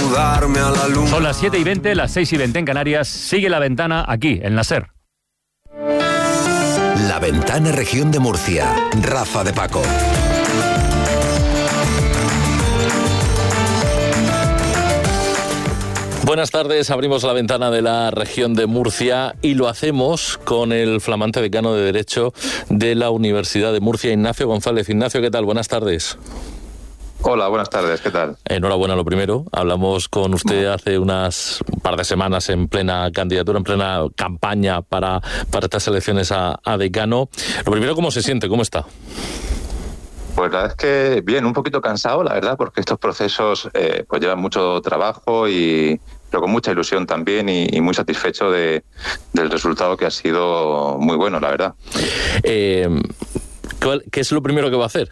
ayudarme a la luna. Son las 7:20, las 6:20 en Canarias. Sigue La Ventana aquí, en la SER. La Ventana, región de Murcia. Rafa de Paco. Buenas tardes, abrimos la ventana de la región de Murcia y lo hacemos con el flamante decano de Derecho de la Universidad de Murcia, Ignacio González. Ignacio, ¿qué tal? Buenas tardes. Hola, buenas tardes, ¿qué tal? Enhorabuena, lo primero. Hablamos con usted hace un par de semanas en plena candidatura, en plena campaña para estas elecciones a decano. Lo primero, ¿cómo se siente? ¿Cómo está? Pues la verdad es que bien, un poquito cansado, la verdad, porque estos procesos pues llevan mucho trabajo pero con mucha ilusión también y muy satisfecho del resultado, que ha sido muy bueno, la verdad. ¿Qué es lo primero que va a hacer?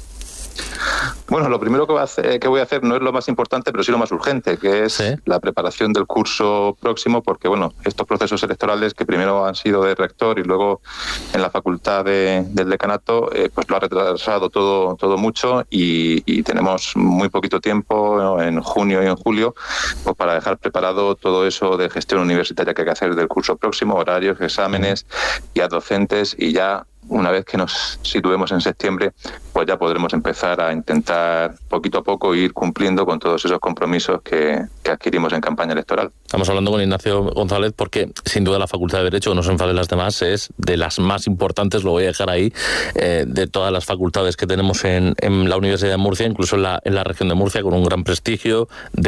Bueno, lo primero que voy a hacer no es lo más importante, pero sí lo más urgente, que es la preparación del curso próximo, porque bueno, estos procesos electorales que primero han sido de rector y luego en la facultad del decanato, pues lo ha retrasado todo mucho y tenemos muy poquito tiempo en junio y en julio pues para dejar preparado todo eso de gestión universitaria que hay que hacer del curso próximo, horarios, exámenes y a docentes, y ya una vez que nos situemos en septiembre, pues ya podremos empezar a intentar poquito a poco ir cumpliendo con todos esos compromisos que adquirimos en campaña electoral. Estamos hablando con Ignacio González porque sin duda la Facultad de Derecho, no se enfaden las demás, es de las más importantes, lo voy a dejar ahí, de todas las facultades que tenemos en la Universidad de Murcia, incluso en la región de Murcia, con un gran prestigio,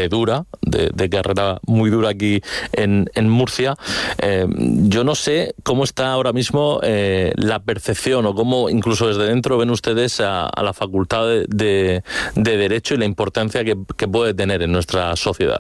de carrera muy dura aquí en Murcia. Yo no sé cómo está ahora mismo la percepción o cómo incluso desde dentro ven ustedes a la Facultad de Derecho y la importancia que puede tener en nuestra sociedad.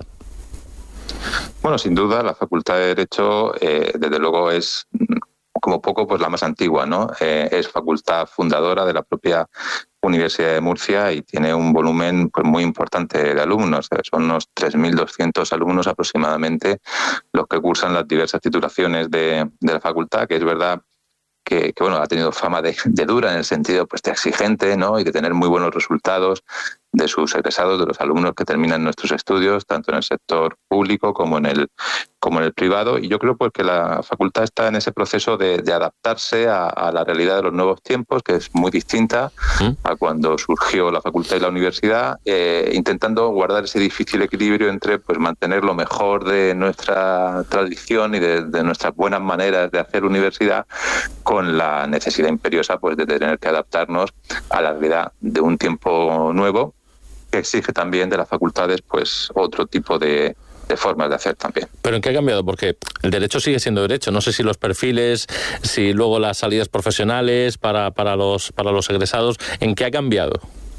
Bueno, sin duda la Facultad de Derecho desde luego es como poco pues la más antigua, ¿no? Es facultad fundadora de la propia Universidad de Murcia y tiene un volumen pues muy importante de alumnos. Son unos 3.200 alumnos aproximadamente los que cursan las diversas titulaciones de la facultad, que es verdad que bueno, ha tenido fama de dura en el sentido pues de exigente, ¿no? Y de tener muy buenos resultados de sus egresados, de los alumnos que terminan nuestros estudios, tanto en el sector público como en el privado. Y yo creo pues que la facultad está en ese proceso de adaptarse a la realidad de los nuevos tiempos, que es muy distinta a cuando surgió la facultad y la universidad, intentando guardar ese difícil equilibrio entre pues mantener lo mejor de nuestra tradición y de nuestras buenas maneras de hacer universidad, con la necesidad imperiosa pues de tener que adaptarnos a la realidad de un tiempo nuevo, que exige también de las facultades pues otro tipo de formas de hacer también. ¿Pero en qué ha cambiado? Porque el derecho sigue siendo derecho. No sé si los perfiles, si luego las salidas profesionales para los egresados, ¿en qué ha cambiado?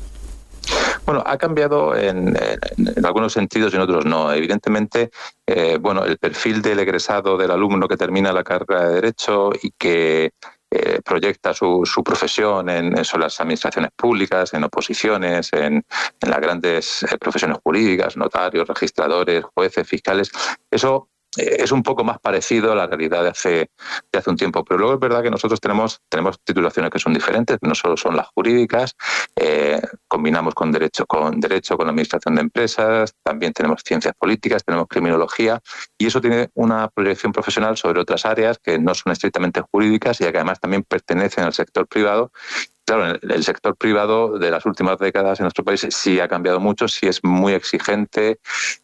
Bueno, ha cambiado en algunos sentidos y en otros no. Evidentemente, bueno, el perfil del egresado, del alumno que termina la carrera de Derecho y que proyecta su profesión en las administraciones públicas, en oposiciones, en las grandes profesiones jurídicas, notarios, registradores, jueces, fiscales. Eso es un poco más parecido a la realidad de hace un tiempo. Pero luego es verdad que nosotros tenemos titulaciones que son diferentes, no solo son las jurídicas, combinamos con derecho, con administración de empresas, también tenemos ciencias políticas, tenemos criminología, y eso tiene una proyección profesional sobre otras áreas que no son estrictamente jurídicas y que además también pertenecen al sector privado. Claro, el sector privado de las últimas décadas en nuestro país sí ha cambiado mucho, sí es muy exigente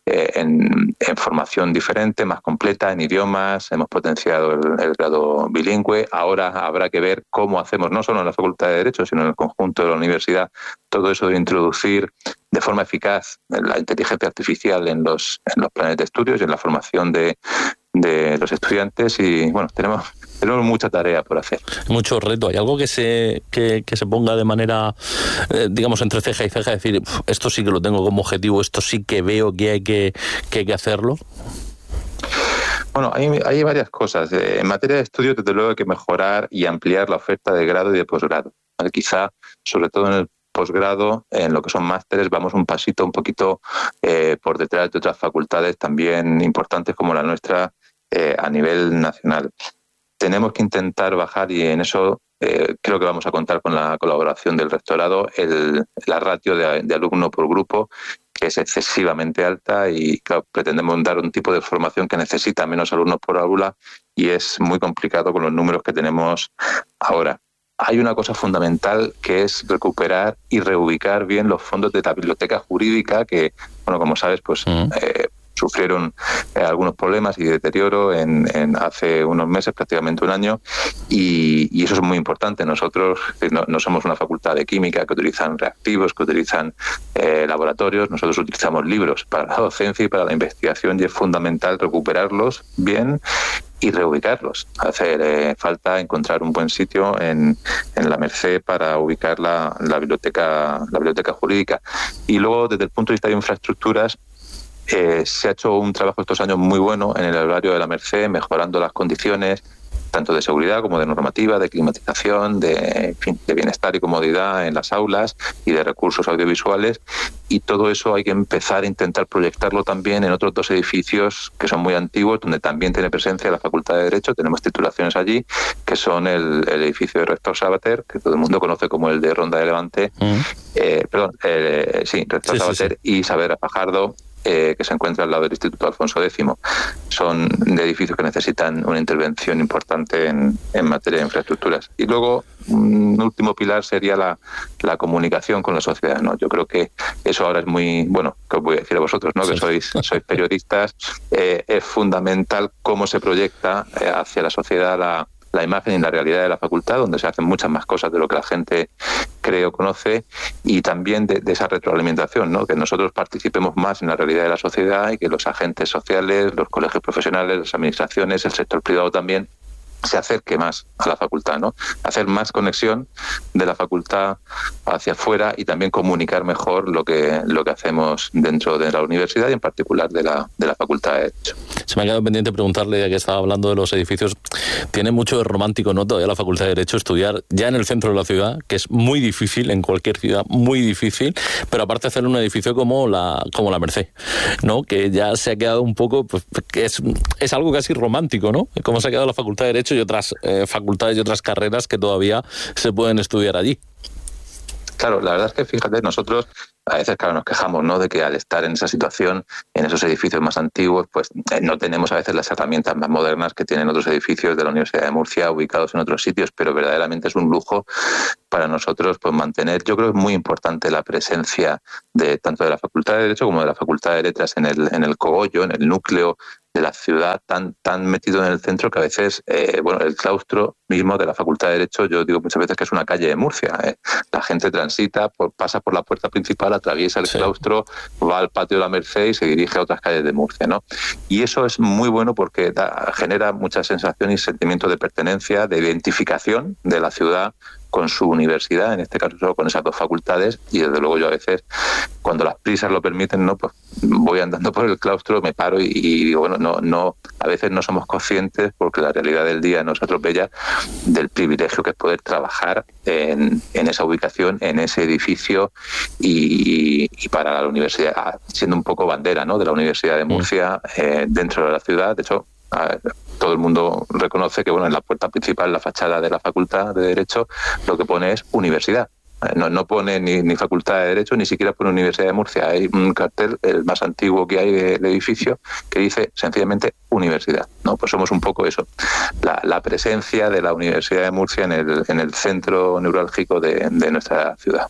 en formación diferente, más completa, en idiomas, hemos potenciado el grado bilingüe. Ahora habrá que ver cómo hacemos, no solo en la Facultad de Derecho, sino en el conjunto de la universidad, todo eso de introducir de forma eficaz la inteligencia artificial en los planes de estudios y en la formación de los estudiantes. Y bueno, tenemos mucha tarea por hacer. Mucho reto. ¿Hay algo que se ponga de manera, digamos, entre ceja y ceja, decir, esto sí que lo tengo como objetivo, esto sí que veo que hay que hacerlo? Bueno, hay varias cosas. En materia de estudio, desde luego hay que mejorar y ampliar la oferta de grado y de posgrado. Quizá, sobre todo en el posgrado, en lo que son másteres, vamos un poquito por detrás de otras facultades también importantes como la nuestra a nivel nacional. Tenemos que intentar bajar, y en eso creo que vamos a contar con la colaboración del rectorado, la ratio de alumno por grupo, que es excesivamente alta y claro, pretendemos dar un tipo de formación que necesita menos alumnos por aula y es muy complicado con los números que tenemos ahora. Hay una cosa fundamental que es recuperar y reubicar bien los fondos de la biblioteca jurídica que, bueno, como sabes, pues sufrieron algunos problemas y deterioro en hace unos meses, prácticamente un año, y eso es muy importante. Nosotros no somos una facultad de química que utilizan reactivos, que utilizan laboratorios. Nosotros utilizamos libros para la docencia y para la investigación y es fundamental recuperarlos bien y reubicarlos. Hace falta encontrar un buen sitio en la Merced para ubicar la biblioteca jurídica. Y luego, desde el punto de vista de infraestructuras, se ha hecho un trabajo estos años muy bueno en el horario de la Merced, mejorando las condiciones tanto de seguridad como de normativa, de climatización, de bienestar y comodidad en las aulas y de recursos audiovisuales. Y todo eso hay que empezar a intentar proyectarlo también en otros 2 edificios que son muy antiguos, donde también tiene presencia la Facultad de Derecho. Tenemos titulaciones allí, que son el edificio de Rector Sabater, que todo el mundo conoce como el de Ronda de Levante. Rector Sabater y Saavedra Fajardo, que se encuentra al lado del Instituto Alfonso X. Son de edificios que necesitan una intervención importante en materia de infraestructuras. Y luego, un último pilar sería la comunicación con la sociedad, ¿no? Yo creo que eso ahora es muy, bueno, que os voy a decir a vosotros, ¿no? Que sois periodistas, es fundamental cómo se proyecta hacia la sociedad la imagen y la realidad de la facultad, donde se hacen muchas más cosas de lo que la gente cree o conoce, y también de esa retroalimentación, ¿no? Que nosotros participemos más en la realidad de la sociedad y que los agentes sociales, los colegios profesionales, las administraciones, el sector privado también se acerque más a la facultad, ¿no? Hacer más conexión de la facultad hacia afuera y también comunicar mejor lo que hacemos dentro de la universidad y en particular de la Facultad de Derecho. Se me ha quedado pendiente preguntarle, ya que estaba hablando de los edificios, tiene mucho de romántico, ¿no? Todavía la Facultad de Derecho, estudiar ya en el centro de la ciudad, que es muy difícil, en cualquier ciudad, muy difícil, pero aparte hacer un edificio como la Merced, ¿no? Que ya se ha quedado un poco, pues, que es algo casi romántico, ¿no? Cómo se ha quedado la Facultad de Derecho y otras facultades y otras carreras que todavía se pueden estudiar allí. Claro, la verdad es que, fíjate, nosotros a veces, claro, nos quejamos, ¿no?, de que al estar en esa situación, en esos edificios más antiguos, pues no tenemos a veces las herramientas más modernas que tienen otros edificios de la Universidad de Murcia ubicados en otros sitios, pero verdaderamente es un lujo para nosotros pues mantener. Yo creo que es muy importante la presencia de tanto de la Facultad de Derecho como de la Facultad de Letras en el cogollo, en el núcleo de la ciudad, tan metido en el centro que a veces, el claustro mismo de la Facultad de Derecho, yo digo muchas veces que es una calle de Murcia. La gente transita, pasa por la puerta principal, atraviesa el claustro, va al patio de la Merced y se dirige a otras calles de Murcia, ¿no? Y eso es muy bueno porque genera mucha sensación y sentimiento de pertenencia, de identificación de la ciudad con su universidad, en este caso solo con esas 2 facultades, y desde luego yo a veces, cuando las prisas lo permiten, no, pues voy andando por el claustro, me paro y digo, bueno, no, a veces no somos conscientes, porque la realidad del día nos atropella, del privilegio que es poder trabajar en esa ubicación, en ese edificio, y para la universidad, siendo un poco bandera, ¿no?, de la Universidad de Murcia, dentro de la ciudad. De hecho, todo el mundo reconoce que, en la puerta principal, la fachada de la Facultad de Derecho, lo que pone es universidad. No pone ni Facultad de Derecho, ni siquiera pone Universidad de Murcia. Hay un cartel, el más antiguo que hay del edificio, que dice sencillamente universidad, ¿no? Pues somos un poco eso, la presencia de la Universidad de Murcia en el centro neurálgico de nuestra ciudad.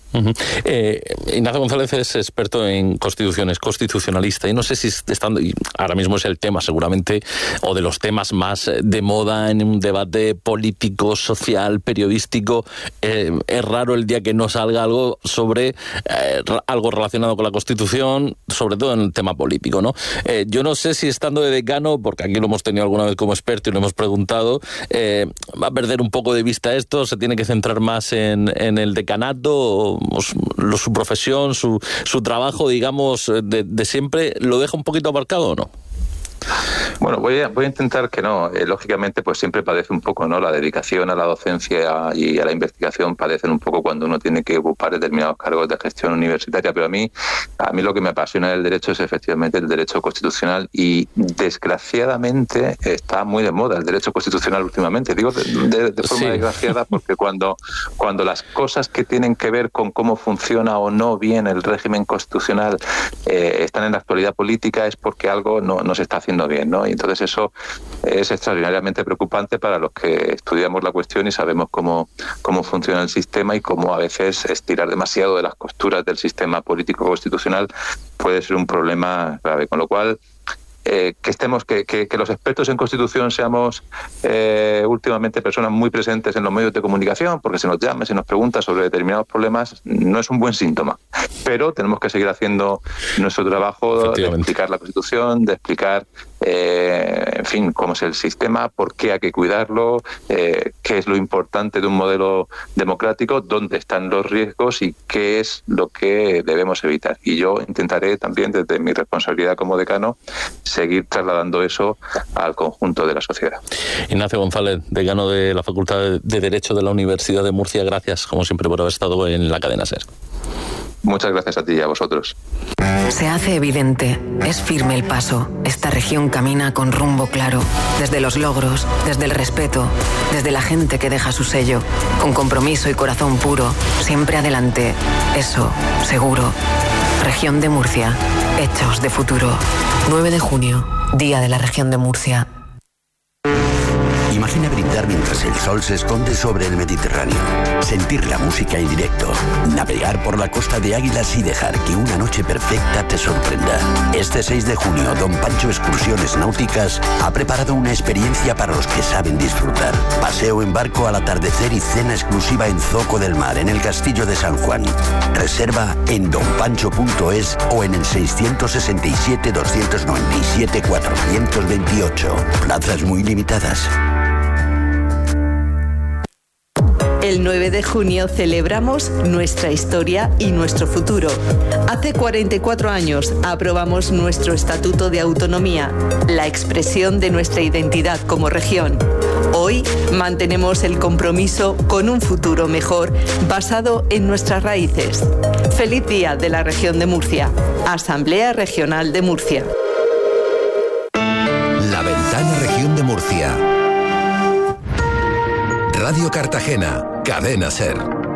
Ignacio González es experto en constituciones, constitucionalista, y no sé si y ahora mismo es el tema seguramente, o de los temas más de moda en un debate político, social, periodístico. Es raro el día que no salga algo sobre algo relacionado con la Constitución, sobre todo en el tema político, ¿no? Yo no sé si, estando de decano, porque aquí lo hemos tenido alguna vez como experto y lo hemos preguntado, va a perder un poco de vista esto, se tiene que centrar más en el decanato, su profesión, su trabajo, digamos, de siempre, ¿lo deja un poquito aparcado o no? Bueno, voy a intentar que no. Lógicamente, pues siempre padece un poco, ¿no? La dedicación a la docencia y a la investigación padecen un poco cuando uno tiene que ocupar determinados cargos de gestión universitaria, pero a mí lo que me apasiona del derecho es efectivamente el derecho constitucional y desgraciadamente está muy de moda el derecho constitucional últimamente. Digo de forma desgraciada porque cuando las cosas que tienen que ver con cómo funciona o no bien el régimen constitucional están en la actualidad política es porque algo no se está haciendo bien, ¿no? Y entonces eso es extraordinariamente preocupante para los que estudiamos la cuestión y sabemos cómo funciona el sistema y cómo a veces estirar demasiado de las costuras del sistema político constitucional puede ser un problema grave. Con lo cual, que los expertos en Constitución seamos últimamente personas muy presentes en los medios de comunicación, porque se nos llama, se nos pregunta sobre determinados problemas, no es un buen síntoma. Pero tenemos que seguir haciendo nuestro trabajo de explicar la Constitución, de explicar, en fin, cómo es el sistema, por qué hay que cuidarlo, qué es lo importante de un modelo democrático, dónde están los riesgos y qué es lo que debemos evitar. Y yo intentaré también, desde mi responsabilidad como decano, seguir trasladando eso al conjunto de la sociedad. Ignacio González, decano de la Facultad de Derecho de la Universidad de Murcia, gracias, como siempre, por haber estado en la cadena SER. Muchas gracias a ti y a vosotros. Se hace evidente, es firme el paso. Esta región camina con rumbo claro, desde los logros, desde el respeto, desde la gente que deja su sello, con compromiso y corazón puro, siempre adelante. Eso, seguro. Región de Murcia, hechos de futuro. 9 de junio, Día de la Región de Murcia. Imagina brindar mientras el sol se esconde sobre el Mediterráneo, sentir la música en directo, navegar por la costa de Águilas y dejar que una noche perfecta te sorprenda. Este 6 de junio, Don Pancho Excursiones Náuticas ha preparado una experiencia para los que saben disfrutar. Paseo en barco al atardecer y cena exclusiva en Zoco del Mar, en el Castillo de San Juan. Reserva en donpancho.es o en el 617-297-428. Plazas muy limitadas. El 9 de junio celebramos nuestra historia y nuestro futuro. Hace 44 años aprobamos nuestro Estatuto de Autonomía, la expresión de nuestra identidad como región. Hoy mantenemos el compromiso con un futuro mejor basado en nuestras raíces. Feliz Día de la Región de Murcia. Asamblea Regional de Murcia. La Ventana Región de Murcia. Radio Cartagena, Cadena SER.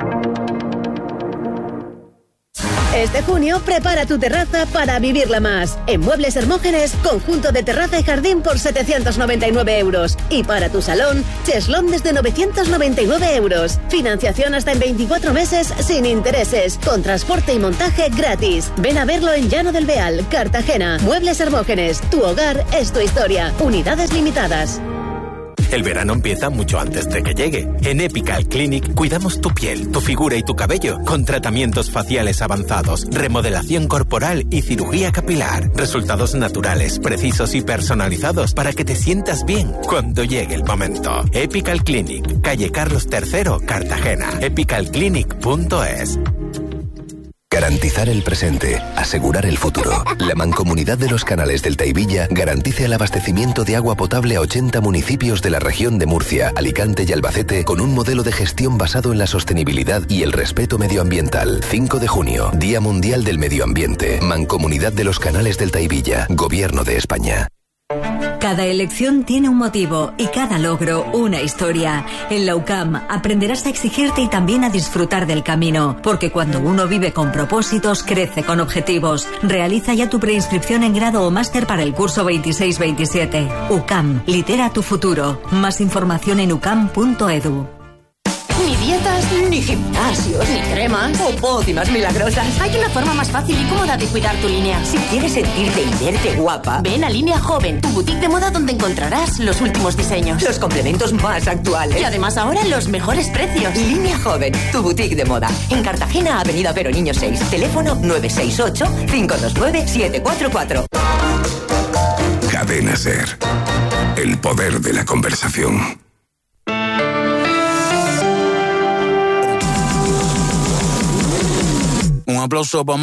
Este junio prepara tu terraza para vivirla más. En Muebles Hermógenes, conjunto de terraza y jardín por 799 euros. Y para tu salón, cheslón desde 999 euros. Financiación hasta en 24 meses sin intereses. Con transporte y montaje gratis. Ven a verlo en Llano del Beal, Cartagena. Muebles Hermógenes, tu hogar es tu historia. Unidades limitadas. El verano empieza mucho antes de que llegue. En Epical Clinic cuidamos tu piel, tu figura y tu cabello con tratamientos faciales avanzados, remodelación corporal y cirugía capilar. Resultados naturales, precisos y personalizados para que te sientas bien cuando llegue el momento. Epical Clinic, calle Carlos III, Cartagena. epicalclinic.es. Garantizar el presente, asegurar el futuro. La Mancomunidad de los Canales del Taivilla garantiza el abastecimiento de agua potable a 80 municipios de la región de Murcia, Alicante y Albacete con un modelo de gestión basado en la sostenibilidad y el respeto medioambiental. 5 de junio, Día Mundial del Medio Ambiente. Mancomunidad de los Canales del Taivilla, Gobierno de España. Cada elección tiene un motivo y cada logro una historia. En la UCAM aprenderás a exigirte y también a disfrutar del camino, porque cuando uno vive con propósitos, crece con objetivos. Realiza ya tu preinscripción en grado o máster para el curso 26-27. UCAM, lidera tu futuro. Más información en ucam.edu. Ni dietas, ni gimnasios, ni cremas o pócimas milagrosas. Hay una forma más fácil y cómoda de cuidar tu línea. Si quieres sentirte y verte guapa, ven a Línea Joven, tu boutique de moda donde encontrarás los últimos diseños, los complementos más actuales y además ahora los mejores precios. Línea Joven, tu boutique de moda. En Cartagena, Avenida Pero Niño 6, teléfono 968-529-744. Cadena SER. El poder de la conversación. Un aplauso para